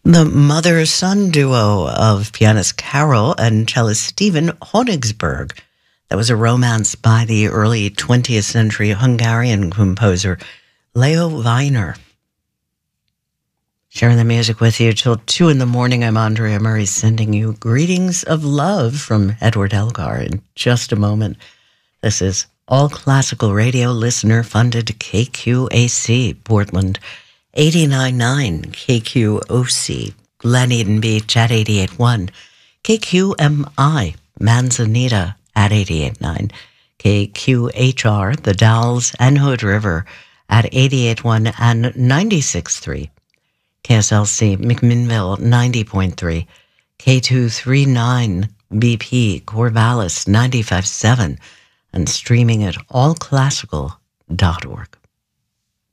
The mother-son duo of pianist Carol and cellist Stephen Königsberg. That was a romance by the early 20th century Hungarian composer Leo Weiner. Sharing the music with you till 2 in the morning. I'm Andrea Murray, sending you greetings of love from Edward Elgar. In just a moment, this is All Classical Radio, listener-funded KQAC, Portland 89.9, KQOC, Glen Eden Beach at 88.1, KQMI, Manzanita at 88.9, KQHR, The Dalles and Hood River at 88.1 and 96.3, KSLC, McMinnville 90.3, K239, BP, Corvallis 95.7, and streaming at allclassical.org.